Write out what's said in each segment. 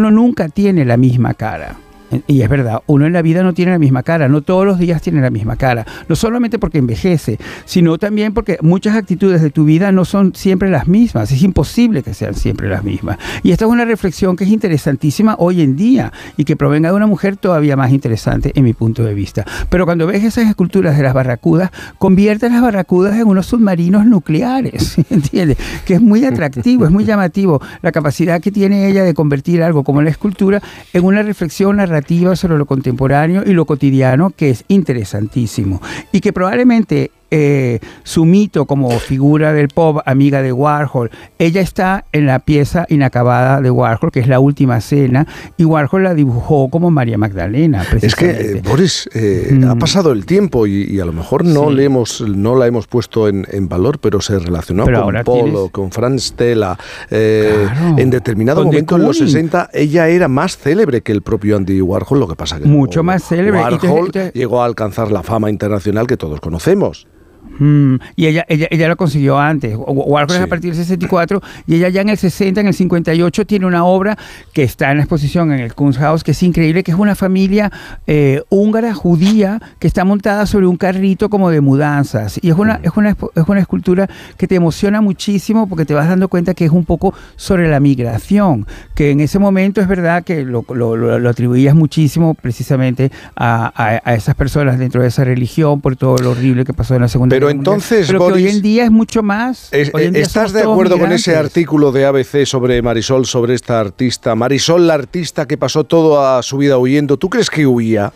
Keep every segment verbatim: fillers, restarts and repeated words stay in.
uno nunca tiene la misma cara. Y es verdad, uno en la vida no tiene la misma cara, no todos los días tiene la misma cara, no solamente porque envejece, sino también porque muchas actitudes de tu vida no son siempre las mismas, es imposible que sean siempre las mismas. Y esta es una reflexión que es interesantísima hoy en día y que provenga de una mujer todavía más interesante en mi punto de vista. Pero cuando ves esas esculturas de las barracudas, convierten las barracudas en unos submarinos nucleares, ¿entiendes? Que es muy atractivo, es muy llamativo la capacidad que tiene ella de convertir algo como la escultura en una reflexión narrativa sobre lo contemporáneo y lo cotidiano, que es interesantísimo y que probablemente eh, su mito como figura del pop, amiga de Warhol, ella está en la pieza inacabada de Warhol, que es La Última Cena, y Warhol la dibujó como María Magdalena. Es que, eh, Boris, eh, mm. ha pasado el tiempo y, y a lo mejor no, sí. le hemos, no la hemos puesto en, en valor, pero se relacionó pero con Polo, tienes... con Franz Stella. Eh, claro. En determinado con momento, en los sesenta, ella era más célebre que el propio Andy Warhol, lo que pasa que mucho más célebre. Warhol te, te... llegó a alcanzar la fama internacional que todos conocemos. Mm, y ella, ella, ella lo consiguió antes. Warhol sí. es a partir del sesenta y cuatro y ella ya en el sesenta, en el cincuenta y ocho tiene una obra que está en la exposición en el Kunsthaus, que es increíble, que es una familia eh, húngara judía que está montada sobre un carrito como de mudanzas, y es una, es una, es una escultura que te emociona muchísimo porque te vas dando cuenta que es un poco sobre la migración, que en ese momento es verdad que lo, lo, lo, lo atribuías muchísimo precisamente a, a, a esas personas dentro de esa religión por todo lo horrible que pasó en la Segunda Pero entonces, pero Boris, que hoy en día es mucho más. Es, ¿Estás de acuerdo con ese artículo de A B C sobre Marisol, sobre esta artista? Marisol, la artista que pasó toda su vida huyendo, ¿tú crees que huía?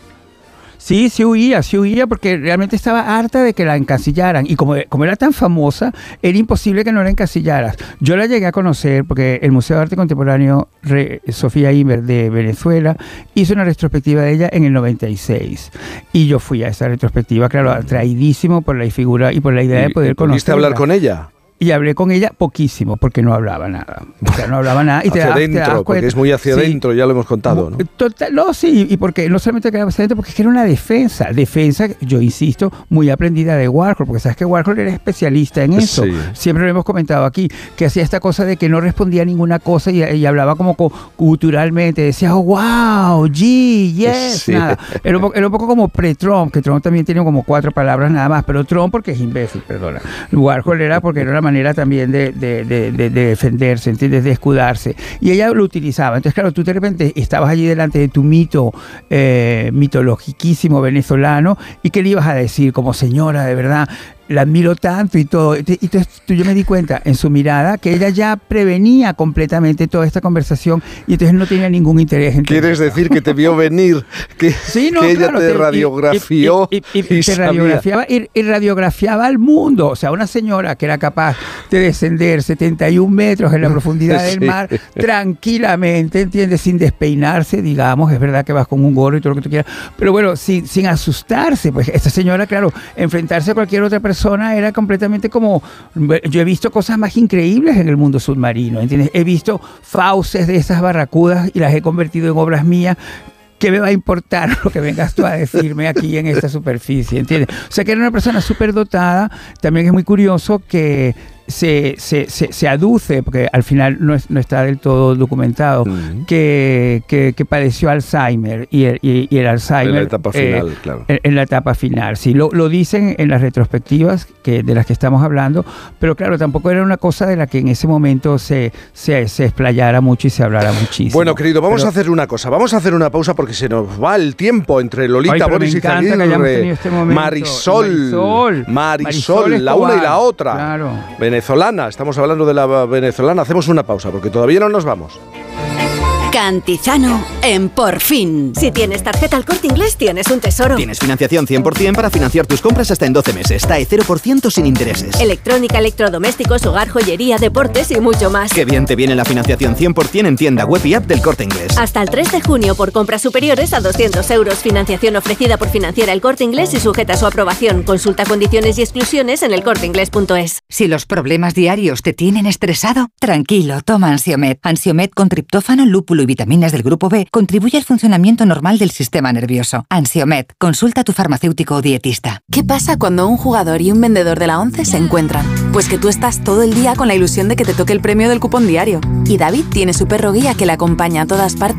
Sí, sí huía, sí huía porque realmente estaba harta de que la encasillaran, y como, como era tan famosa, era imposible que no la encasillaras. Yo la llegué a conocer porque el Museo de Arte Contemporáneo Re, Sofía Inver de Venezuela hizo una retrospectiva de ella en el noventa y seis, y yo fui a esa retrospectiva, claro, atraidísimo por la figura y por la idea de poder conocerla. ¿Pudiste hablar con ella? Y hablé con ella poquísimo, porque no hablaba nada. O sea, no hablaba nada. Y hacia te das, adentro, te das porque es muy hacia adentro, sí. Ya lo hemos contado, ¿no? Total, no, sí, y porque no solamente quedaba hacia adentro, porque es que era una defensa, defensa, yo insisto, muy aprendida de Warhol, porque sabes que Warhol era especialista en eso. Sí. Siempre lo hemos comentado aquí, que hacía esta cosa de que no respondía a ninguna cosa y, y hablaba como culturalmente, decía, oh, wow, gee, yes, sí. Nada. Era un, poco, era un poco como pre-Trump, que Trump también tiene como cuatro palabras nada más, pero Trump porque es imbécil, perdona. Warhol era porque era una manera también de De, de, de, de defenderse, ¿entiendes? De escudarse. Y ella lo utilizaba. Entonces, claro, tú de repente estabas allí delante de tu mito eh, mitologiquísimo venezolano, y ¿qué le ibas a decir? Como señora, de verdad, la admiro tanto y todo. Y entonces yo me di cuenta en su mirada que ella ya prevenía completamente toda esta conversación, y entonces no tenía ningún interés en ¿Quieres decir que te vio venir? Que, sí, no, que ella claro, te, te radiografió y, y, y, y, y te radiografiaba y, y radiografiaba al mundo. O sea, una señora que era capaz de descender setenta y un metros en la profundidad del sí. mar tranquilamente, ¿entiendes? Sin despeinarse, digamos. Es verdad que vas con un gorro y todo lo que tú quieras, pero bueno, sin, sin asustarse. Pues esta señora, claro, enfrentarse a cualquier otra persona era completamente como... Yo he visto cosas más increíbles en el mundo submarino, ¿entiendes? He visto fauces de esas barracudas y las he convertido en obras mías. ¿Qué me va a importar lo que vengas tú a decirme aquí en esta superficie? ¿Entiendes? O sea, que era una persona súper dotada. También es muy curioso que se, se, se, se aduce, porque al final no, es, no está del todo documentado, uh-huh. que, que, que padeció Alzheimer, y el, y, y el Alzheimer... En la etapa final, eh, claro. En, en la etapa final, sí. Lo, lo dicen en las retrospectivas que, de las que estamos hablando, pero claro, tampoco era una cosa de la que en ese momento se, se, se explayara mucho y se hablara muchísimo. Bueno, querido, vamos pero, a hacer una cosa. Vamos a hacer una pausa porque se nos va el tiempo entre Lolita, ay, Boris y Zaguirre. Este momento. Marisol, Marisol, Marisol, Marisol la una y la otra. Claro. Venezolana, estamos hablando de la venezolana. Hacemos una pausa porque todavía no nos vamos. Cantizano en Por Fin. Si tienes tarjeta Al Corte Inglés, tienes un tesoro. Tienes financiación cien por ciento para financiar tus compras hasta en doce meses. T A E cero por ciento sin intereses. Electrónica, electrodomésticos, hogar, joyería, deportes y mucho más. Qué bien te viene la financiación cien por ciento en tienda web y app del Corte Inglés. Hasta el tres de junio por compras superiores a doscientos euros. Financiación ofrecida por Financiera El Corte Inglés y sujeta a su aprobación. Consulta condiciones y exclusiones en elcorteinglés punto es. Si los problemas diarios te tienen estresado, tranquilo, toma Ansiomed. Ansiomed con triptófano, lúpulo y vitaminas del grupo B contribuye al funcionamiento normal del sistema nervioso. Ansiomed, consulta a tu farmacéutico o dietista. ¿Qué pasa cuando un jugador y un vendedor de la ONCE se encuentran? Pues que tú estás todo el día con la ilusión de que te toque el premio del cupón diario. Y David tiene su perro guía que le acompaña a todas partes